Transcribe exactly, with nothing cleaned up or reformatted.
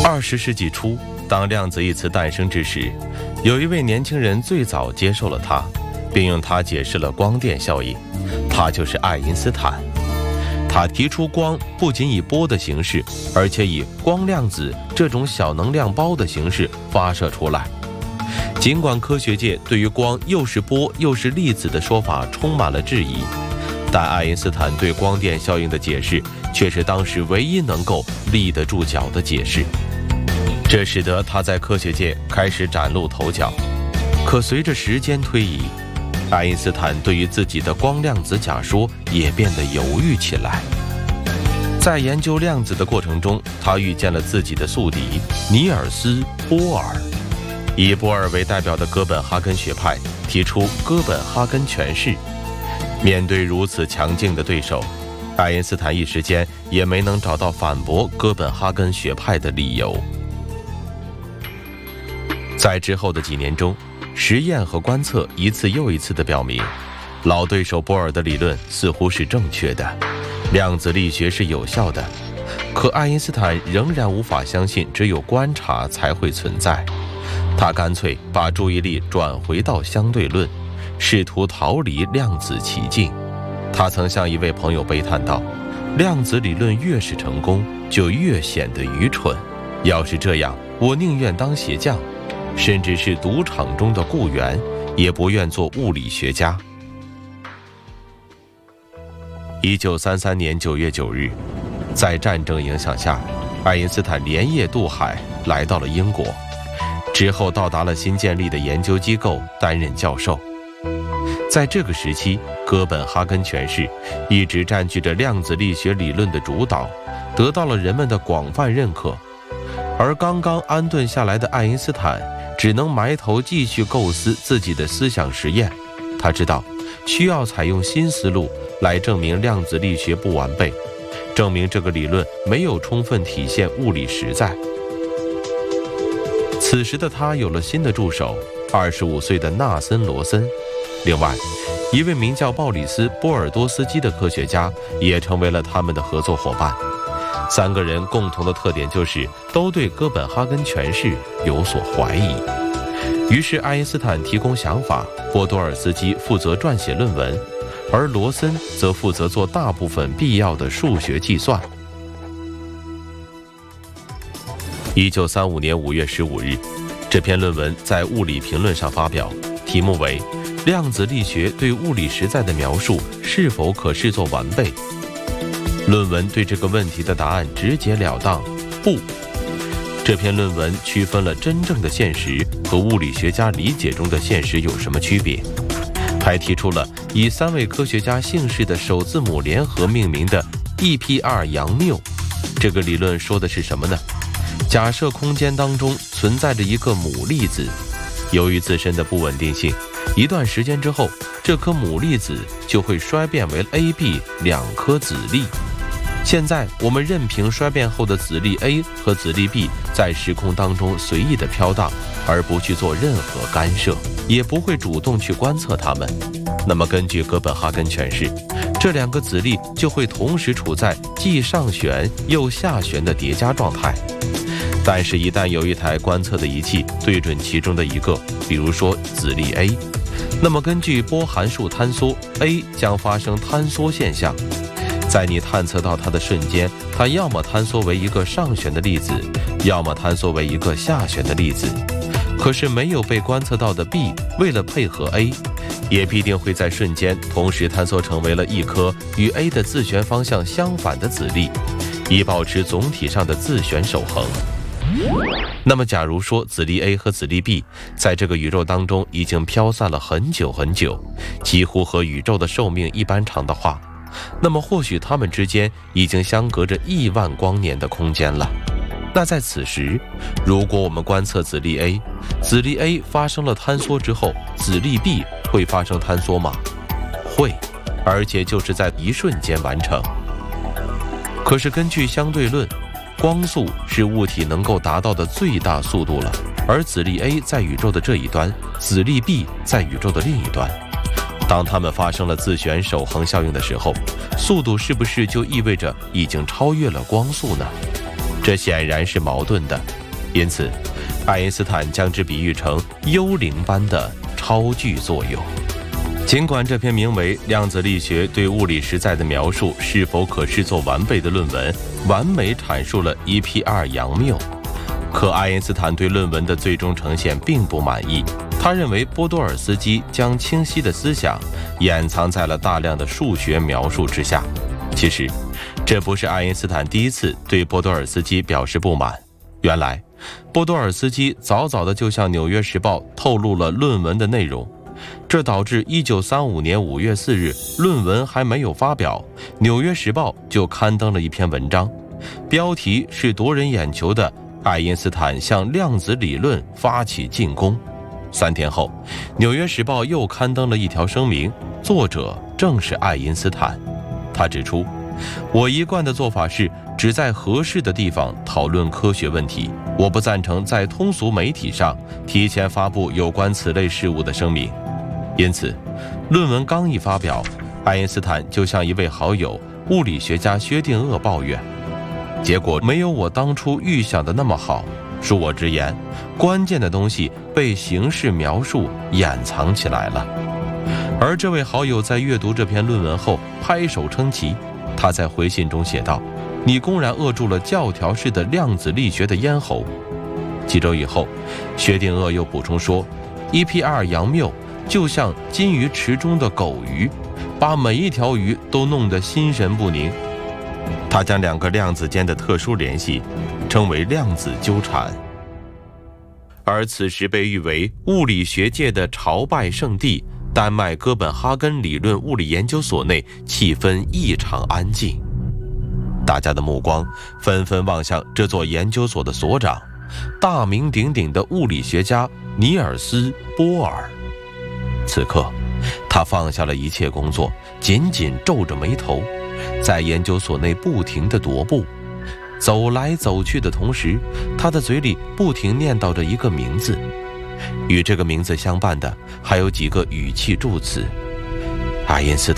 二十世纪初，当量子一词诞生之时，有一位年轻人最早接受了它，并用它解释了光电效应，他就是爱因斯坦。他提出光不仅以波的形式，而且以光量子这种小能量包的形式发射出来。尽管科学界对于光又是波又是粒子的说法充满了质疑，但爱因斯坦对光电效应的解释却是当时唯一能够立得住脚的解释，这使得他在科学界开始崭露头角。可随着时间推移，爱因斯坦对于自己的光量子假说也变得犹豫起来。在研究量子的过程中，他遇见了自己的宿敌尼尔斯·波尔。以波尔为代表的哥本哈根学派提出哥本哈根诠释。面对如此强劲的对手，爱因斯坦一时间也没能找到反驳哥本哈根学派的理由。在之后的几年中，实验和观测一次又一次地表明，老对手波尔的理论似乎是正确的，量子力学是有效的。可爱因斯坦仍然无法相信只有观察才会存在，他干脆把注意力转回到相对论，试图逃离量子奇境。他曾向一位朋友悲叹道，量子理论越是成功，就越显得愚蠢。要是这样，我宁愿当鞋匠，甚至是赌场中的雇员，也不愿做物理学家。一九三三年九月九日，在战争影响下，爱因斯坦连夜渡海来到了英国，之后到达了新建立的研究机构担任教授。在这个时期，哥本哈根诠释一直占据着量子力学理论的主导，得到了人们的广泛认可。而刚刚安顿下来的爱因斯坦只能埋头继续构思自己的思想实验。他知道需要采用新思路来证明量子力学不完备，证明这个理论没有充分体现物理实在。此时的他有了新的助手，二十五岁的纳森·罗森。另外，一位名叫鲍里斯·波尔多斯基的科学家也成为了他们的合作伙伴。三个人共同的特点就是都对哥本哈根诠释有所怀疑。于是爱因斯坦提供想法，波多尔斯基负责撰写论文，而罗森则负责做大部分必要的数学计算。一九三五年五月十五日，这篇论文在《物理评论》上发表，题目为《量子力学对物理实在的描述是否可视作完备》。论文对这个问题的答案直截了当，不。这篇论文区分了真正的现实和物理学家理解中的现实有什么区别，还提出了以三位科学家姓氏的首字母联合命名的 E P R 杨谬。这个理论说的是什么呢？假设空间当中存在着一个母粒子，由于自身的不稳定性，一段时间之后，这颗母粒子就会衰变为 A、B 两颗子粒。现在我们任凭衰变后的子粒 A 和子粒 B 在时空当中随意的飘荡，而不去做任何干涉，也不会主动去观测它们。那么根据哥本哈根诠释，这两个子粒就会同时处在既上旋又下旋的叠加状态。但是一旦有一台观测的仪器对准其中的一个，比如说子粒 A， 那么根据波函数坍缩， A 将发生坍缩现象。在你探测到它的瞬间，它要么坍缩为一个上旋的粒子，要么坍缩为一个下旋的粒子。可是没有被观测到的 B 为了配合 A， 也必定会在瞬间同时坍缩成为了一颗与 A 的自旋方向相反的子粒，以保持总体上的自旋守恒。那么假如说子粒 A 和子粒 B 在这个宇宙当中已经飘散了很久很久，几乎和宇宙的寿命一般长的话，那么或许它们之间已经相隔着亿万光年的空间了。那在此时，如果我们观测子粒 A， 子粒 A 发生了坍缩之后，子粒 B 会发生坍缩吗？会，而且就是在一瞬间完成。可是根据相对论，光速是物体能够达到的最大速度了，而子粒 A 在宇宙的这一端，子粒 B 在宇宙的另一端。当它们发生了自旋守恒效应的时候，速度是不是就意味着已经超越了光速呢？这显然是矛盾的。 因此，爱因斯坦将之比喻成幽灵般的超距作用。尽管这篇名为《量子力学对物理实在的描述是否可视作完备》的论文，完美阐述了 E P R 杨谬，可爱因斯坦对论文的最终呈现并不满意。他认为波多尔斯基将清晰的思想掩藏在了大量的数学描述之下。其实，这不是爱因斯坦第一次对波多尔斯基表示不满。原来，波多尔斯基早早的就向《纽约时报》透露了论文的内容，这导致一九三五年五月四日，论文还没有发表，《纽约时报》就刊登了一篇文章，标题是夺人眼球的“爱因斯坦向量子理论发起进攻”。三天后，《纽约时报》又刊登了一条声明，作者正是爱因斯坦。他指出，我一贯的做法是只在合适的地方讨论科学问题，我不赞成在通俗媒体上提前发布有关此类事物的声明。因此，论文刚一发表，爱因斯坦就向一位好友物理学家薛定谔抱怨，结果没有我当初预想的那么好。恕我直言，关键的东西被形式描述掩藏起来了。而这位好友在阅读这篇论文后拍手称奇，他在回信中写道：“你公然扼住了教条式的量子力学的咽喉。”几周以后，薛定谔又补充说 ：“E P R 杨谬就像金鱼池中的狗鱼，把每一条鱼都弄得心神不宁。”他将两个量子间的特殊联系称为量子纠缠。而此时被誉为物理学界的朝拜圣地丹麦哥本哈根理论物理研究所内气氛异常安静，大家的目光纷纷望向这座研究所的所长，大名鼎鼎的物理学家尼尔斯·波尔。此刻，他放下了一切工作，紧紧皱着眉头，在研究所内不停地踱步，走来走去的同时，他的嘴里不停念叨着一个名字。与这个名字相伴的还有几个语气助词：爱因斯坦。